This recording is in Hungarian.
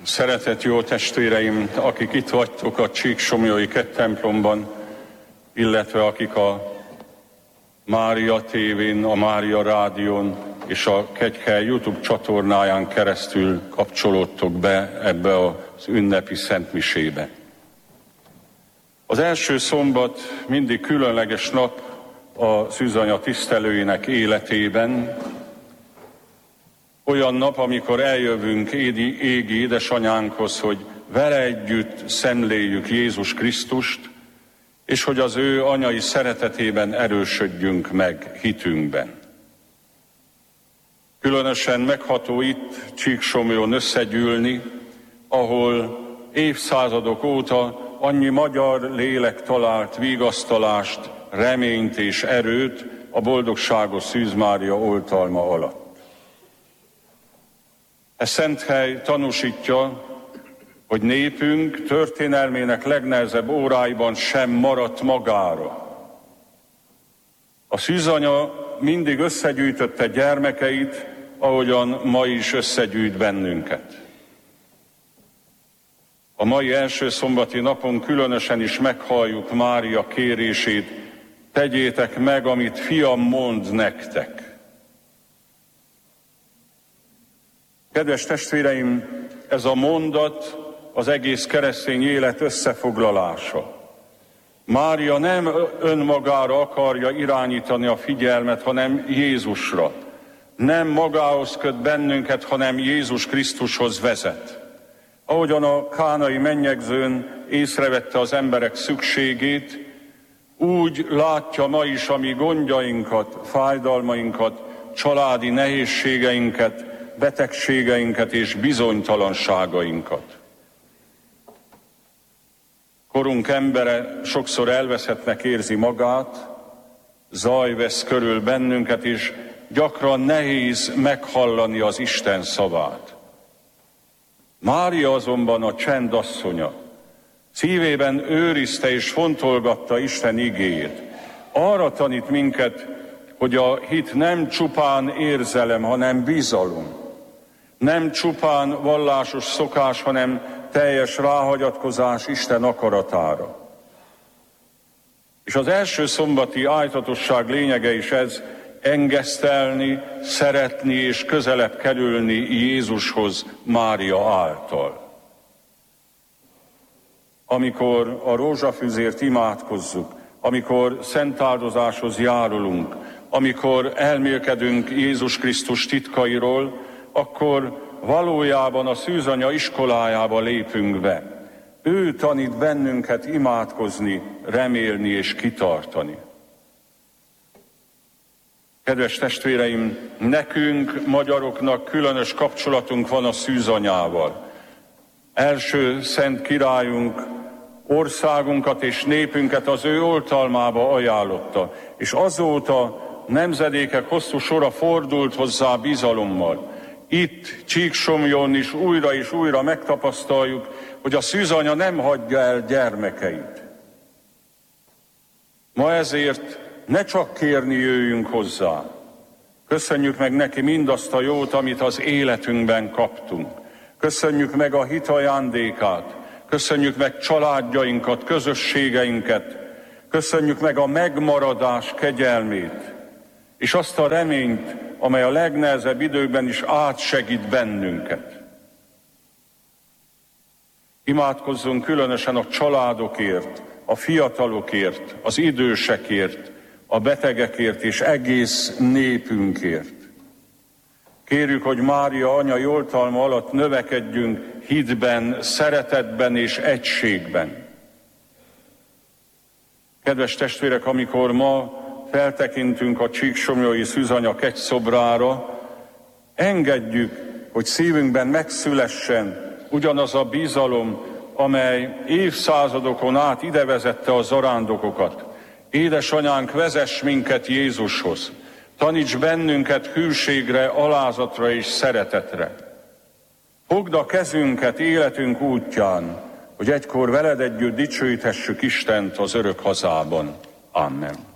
Szeretett jó testvéreim, akik itt vagytok a Csíksomlyói templomban, illetve akik a Mária tévén, a Mária rádión és a Kegyhely YouTube csatornáján keresztül kapcsolódtok be ebbe az ünnepi szentmisébe. Az első szombat mindig különleges nap a szűzanya tisztelőinek életében. Olyan nap, amikor eljövünk égi édesanyánkhoz, hogy vele együtt szemléljük Jézus Krisztust, és hogy az ő anyai szeretetében erősödjünk meg hitünkben. Különösen megható itt Csíksomlyón összegyűlni, ahol évszázadok óta annyi magyar lélek talált vigasztalást, reményt és erőt a boldogságos Szűz Mária oltalma alatt. E szent hely tanúsítja, hogy népünk történelmének legnehezebb óráiban sem maradt magára. A szűzanya mindig összegyűjtötte gyermekeit, ahogyan ma is összegyűjt bennünket. A mai első szombati napon különösen is meghalljuk Mária kérését: tegyétek meg, amit fiam mond nektek. Kedves testvéreim, ez a mondat az egész keresztény élet összefoglalása. Mária nem önmagára akarja irányítani a figyelmet, hanem Jézusra. Nem magához köt bennünket, hanem Jézus Krisztushoz vezet. Ahogyan a kánai mennyegzőn észrevette az emberek szükségét, úgy látja ma is a mi gondjainkat, fájdalmainkat, családi nehézségeinket, betegségeinket és bizonytalanságainkat. Korunk embere sokszor elveszettnek érzi magát, zaj vesz körül bennünket, és gyakran nehéz meghallani az Isten szavát. Mária azonban a csend asszonya. Szívében őrizte és fontolgatta Isten igéjét. Arra tanít minket, hogy a hit nem csupán érzelem, hanem bizalom. Nem csupán vallásos szokás, hanem teljes ráhagyatkozás Isten akaratára. És az első szombati ájtatosság lényege is ez: engesztelni, szeretni és közelebb kerülni Jézushoz Mária által. Amikor a rózsafüzért imádkozzuk, amikor szentáldozáshoz járulunk, amikor elmélkedünk Jézus Krisztus titkairól, akkor valójában a szűzanya iskolájába lépünk be. Ő tanít bennünket imádkozni, remélni és kitartani. Kedves testvéreim, nekünk, magyaroknak különös kapcsolatunk van a szűzanyával. Első szent királyunk országunkat és népünket az ő oltalmába ajánlotta, és azóta nemzedékek hosszú sora fordult hozzá bizalommal. Itt, Csíksomlyón is újra és újra megtapasztaljuk, hogy a szűzanya nem hagyja el gyermekeit. Ma ezért ne csak kérni jöjjünk hozzá. Köszönjük meg neki mindazt a jót, amit az életünkben kaptunk. Köszönjük meg a hit ajándékát, köszönjük meg családjainkat, közösségeinket, köszönjük meg a megmaradás kegyelmét, és azt a reményt, amely a legnehezebb időkben is átsegít bennünket. Imádkozzunk különösen a családokért, a fiatalokért, az idősekért, a betegekért és egész népünkért. Kérjük, hogy Mária anyai oltalma alatt növekedjünk hitben, szeretetben és egységben. Kedves testvérek, amikor ma feltekintünk a Csíksomlyói szűzanya kegyszobrára, engedjük, hogy szívünkben megszülessen ugyanaz a bizalom, amely évszázadokon át ide vezette a zarándokokat. Édesanyánk, vezess minket Jézushoz, taníts bennünket hűségre, alázatra és szeretetre. Fogd a kezünket életünk útján, hogy egykor veled együtt dicsőíthessük Istent az örök hazában. Amen.